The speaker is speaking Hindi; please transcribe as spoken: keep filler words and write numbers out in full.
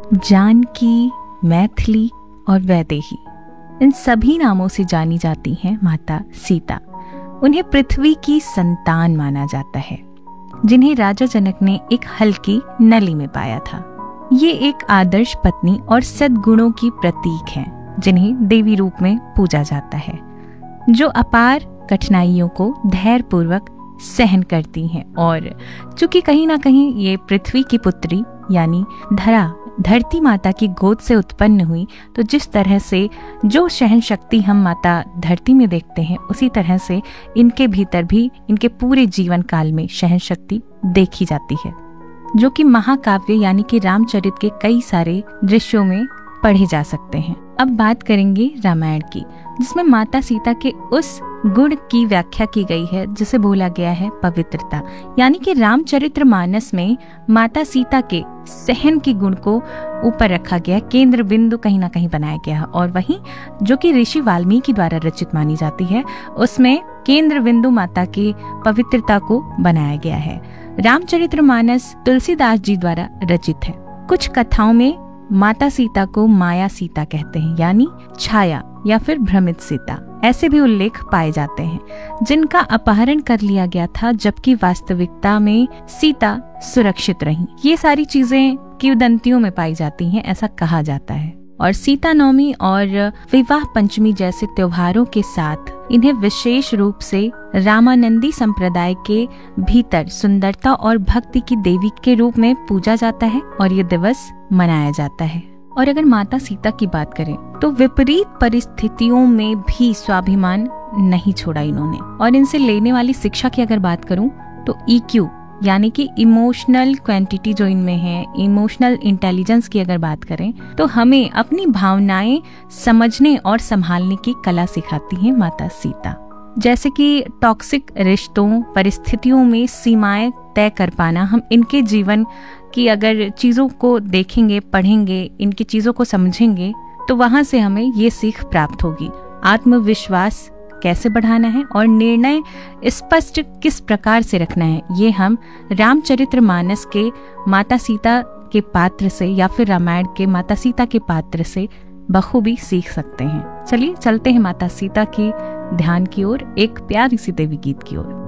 जानकी, मैथिली और वैदेही, इन सभी नामों से जानी जाती हैं माता सीता। उन्हें पृथ्वी की संतान माना जाता है, जिन्हें राजा जनक ने एक हल्की नली में पाया था। ये एक आदर्श पत्नी और सद्गुणों की प्रतीक हैं, जिन्हें देवी रूप में पूजा जाता है, जो अपार कठिनाइयों को धैर्य पूर्वक सहन करती हैं। और चूंकि कहीं ना कहीं ये पृथ्वी की पुत्री यानी धरा धरती माता की गोद से उत्पन्न हुई, तो जिस तरह से जो सहन शक्ति हम माता धरती में देखते हैं, उसी तरह से इनके भीतर भी इनके पूरे जीवन काल में सहन शक्ति देखी जाती है, जो कि महाकाव्य यानी कि रामचरित के कई सारे दृश्यों में पढ़े जा सकते हैं। अब बात करेंगे रामायण की, जिसमें माता सीता के उस गुण की व्याख्या की गई है जिसे बोला गया है पवित्रता, यानी कि रामचरितमानस में माता सीता के सहन के गुण को ऊपर रखा गया, केंद्र बिंदु कहीं ना कहीं बनाया गया है। और वहीं जो कि ऋषि वाल्मीकि द्वारा रचित मानी जाती है, उसमें केंद्र बिंदु माता की पवित्रता को बनाया गया है। रामचरितमानस तुलसीदास जी द्वारा रचित है। कुछ कथाओं में माता सीता को माया सीता कहते हैं, यानी छाया या फिर भ्रमित सीता, ऐसे भी उल्लेख पाए जाते हैं, जिनका अपहरण कर लिया गया था, जबकि वास्तविकता में सीता सुरक्षित रही। ये सारी चीजें किंवदंतियों में पाई जाती हैं, ऐसा कहा जाता है। और सीता नवमी और विवाह पंचमी जैसे त्योहारों के साथ इन्हें विशेष रूप से रामानंदी संप्रदाय के भीतर सुंदरता और भक्ति की देवी के रूप में पूजा जाता है और ये दिवस मनाया जाता है। और अगर माता सीता की बात करें तो विपरीत परिस्थितियों में भी स्वाभिमान नहीं छोड़ा इन्होंने। और इनसे लेने वाली शिक्षा की अगर बात करूं तो ईक्यू यानी कि इमोशनल क्वांटिटी जो इनमें है, इमोशनल इंटेलिजेंस की अगर बात करें तो हमें अपनी भावनाएं समझने और संभालने की कला सिखाती है माता सीता। जैसे कि टॉक्सिक रिश्तों, परिस्थितियों में सीमाएं तय कर पाना, हम इनके जीवन की अगर चीजों को देखेंगे, पढ़ेंगे, इनकी चीजों को समझेंगे, तो वहां से हमें ये सीख प्राप्त होगी। आत्मविश्वास कैसे बढ़ाना है और निर्णय स्पष्ट किस प्रकार से रखना है, ये हम रामचरितमानस के माता सीता के पात्र से या फिर रामायण के माता सीता के पात्र से बखूबी सीख सकते हैं। चलिए चलते हैं माता सीता की ध्यान की ओर, एक प्यारी सी देवी गीत की ओर।